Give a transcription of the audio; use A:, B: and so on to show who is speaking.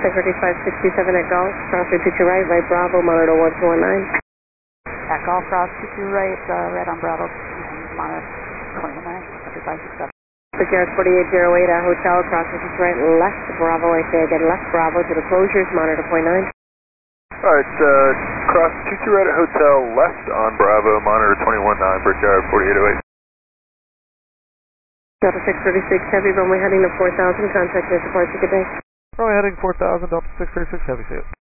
A: Integrity 567 at Golf, cross 22 right, right Bravo, monitor 1219.
B: At Golf, cross 22 right, red on Bravo, monitor 29, country 567.
A: Brickyard 4808 at Hotel, cross 22 right, left Bravo, I say again, left Bravo to the closures, monitor .9.
C: Alright, cross 22 right at Hotel, left on Bravo, monitor 219, Brickyard 4808.
A: Delta 636 Heavy, runway heading to 4000, contact air support, good day.
D: Runway heading 4000, Delta 636 Heavy, see you.